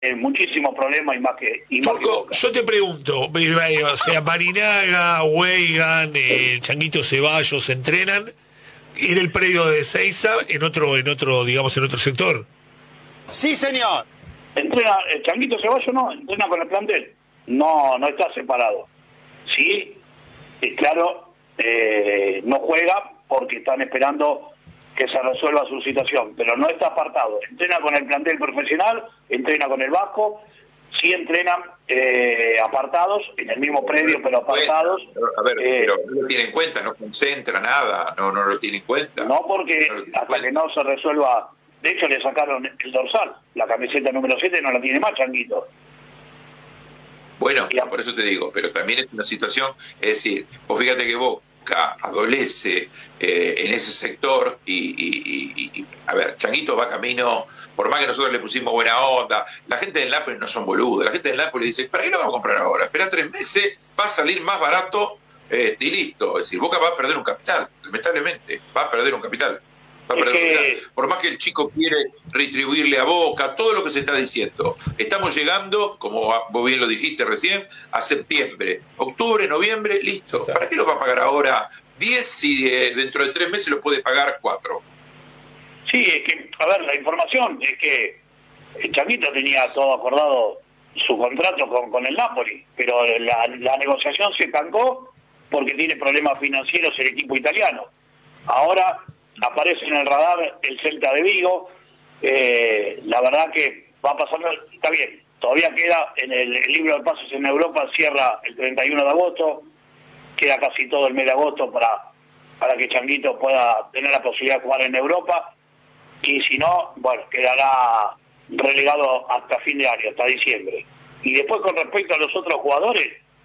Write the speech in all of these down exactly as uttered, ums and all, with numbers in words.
eh, muchísimos problemas y más que y más Turco, que yo te pregunto, o sea, Barinaga, Weigan, eh, Changuito Ceballos entrenan en el predio de Ezeiza, en otro, en otro, digamos, en otro sector. Sí, señor. Entrena, el Changuito Ceballos no, entrena con el plantel. No, no está separado. Sí, es claro, eh, no juega porque están esperando que se resuelva su situación, pero no está apartado. Entrena con el plantel profesional, entrena con el Vasco, sí entrenan eh, apartados, en el mismo predio, pero apartados. A ver, eh, pero no lo tiene en cuenta, no concentra nada, no, no lo tiene en cuenta. No, porque no hasta cuenta. que no se resuelva, de hecho le sacaron el dorsal, la camiseta número siete no la tiene más Changuito. Bueno, por eso te digo, pero también es una situación, es decir, vos fíjate que Boca adolece eh, en ese sector y, y, y, y, a ver, Changuito va camino, por más que nosotros le pusimos buena onda, la gente del Nápoles no son boludos, la gente del Nápoles dice, ¿para qué lo vamos a comprar ahora? Espera tres meses, va a salir más barato eh, y listo. Es decir, Boca va a perder un capital, lamentablemente, va a perder un capital. Va a perder un capital. Por más que el chico quiere retribuirle a Boca, todo lo que se está diciendo. Estamos llegando, como vos bien lo dijiste recién, a septiembre, octubre, noviembre, listo. ¿Para qué lo va a pagar ahora diez si eh, dentro de tres meses lo puede pagar cuatro? Sí, es que, a ver, la información es que el Changuito tenía todo acordado su contrato con, con el Napoli, pero la, la negociación se estancó porque tiene problemas financieros el equipo italiano. Ahora aparece en el radar el Celta de Vigo, eh, la verdad que va a pasar, está bien, todavía queda en el, el libro de pasos en Europa, cierra el treinta y uno de agosto, queda casi todo el mes de agosto para, para que Changuito pueda tener la posibilidad de jugar en Europa, y si no, bueno, quedará relegado hasta fin de año, hasta diciembre. Y después con respecto a los otros jugadores,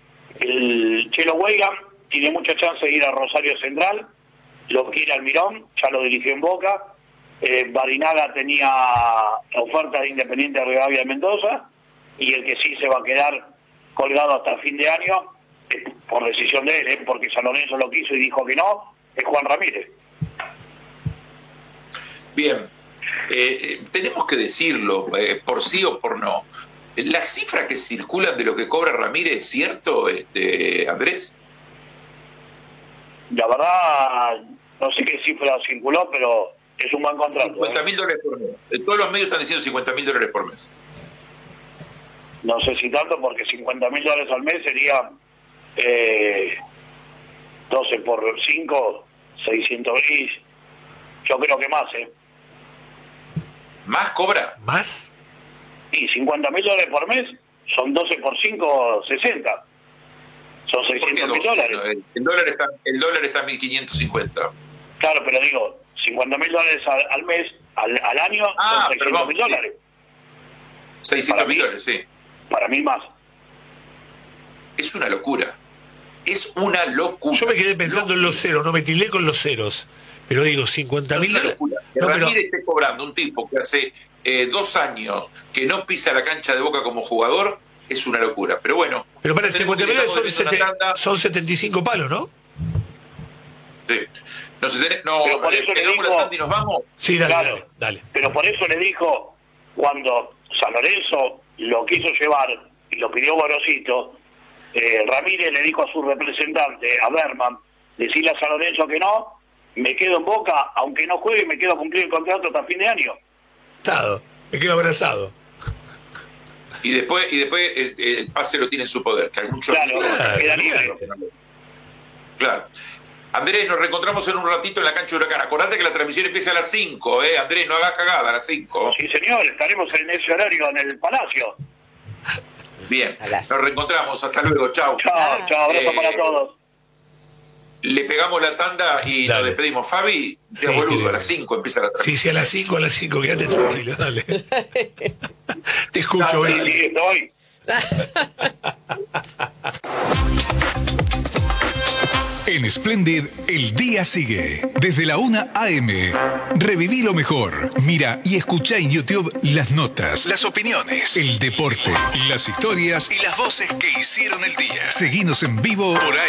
el Chelo Weigan tiene mucha chance de ir a Rosario Central, lo quiere Almirón, ya lo dirigió en Boca, eh, Barinaga tenía oferta de Independiente de Rivadavia de Mendoza, y el que sí se va a quedar colgado hasta fin de año, eh, por decisión de él, eh, porque San Lorenzo lo quiso y dijo que no, es Juan Ramírez. Bien, eh, tenemos que decirlo, eh, por sí o por no. ¿Las cifras que circulan de lo que cobra Ramírez es cierto, este, Andrés? La verdad, no sé qué cifra circuló, pero es un buen contrato. cincuenta mil dólares por mes. Todos los medios están diciendo cincuenta mil dólares por mes. No sé si tanto, porque cincuenta mil dólares al mes sería eh, doce por cinco, seiscientos mil. Yo creo que más, ¿eh? ¿Más cobra? ¿Más? Y cincuenta mil dólares por mes son doce por cinco, sesenta. Son seiscientos mil dólares. No, el, dólar está, el dólar está en mil quinientos cincuenta. Claro, pero digo, cincuenta mil dólares al, al mes, al, al año, ah, son seiscientos mil dólares. seiscientos mil dólares, sí. Para mí más. Es una locura. Es una locura. Yo me quedé pensando locura. en los ceros, no me tilé con los ceros. Pero digo, cincuenta mil dólares. Que no, Ramírez pero... esté cobrando un tipo que hace eh, dos años que no pisa la cancha de Boca como jugador, es una locura. Pero bueno. Pero para el cincuenta mil dólares son, sete, son setenta y cinco palos, ¿no? Sí. No, se ten, no pero por eso le dijo, la tanda y nos vamos. Sí, dale, claro, dale, dale. Pero por eso le dijo, cuando San Lorenzo lo quiso llevar y lo pidió Gorosito, eh, Ramírez le dijo a su representante, a Berman, decirle a San Lorenzo que no, me quedo en Boca, aunque no juegue, me quedo a cumplir el contrato hasta fin de año. Me quedo abrazado. Y después, y después el, el pase lo tiene en su poder, que algún claro, claro, queda libre. Claro. Andrés, nos reencontramos en un ratito en la cancha de Huracán. Acordate que la transmisión empieza a las cinco, ¿eh? Andrés, no hagas cagada, a las cinco. Sí, señor, estaremos en ese horario en el Palacio. Bien, nos reencontramos. Hasta luego, chau. Chao, chao, abrazo eh, para todos. Le pegamos la tanda y dale. Nos despedimos. Fabi, sí, boludo, querido. A las cinco empieza la transmisión. Sí, sí, a las cinco, a las cinco, quédate tranquilo, dale. Te escucho, dale, sí, estoy. En Splendid, el día sigue. Desde la una a eme. Reviví lo mejor. Mira y escucha en YouTube las notas, las opiniones, el deporte, las historias y las voces que hicieron el día. Seguinos en vivo por ahí.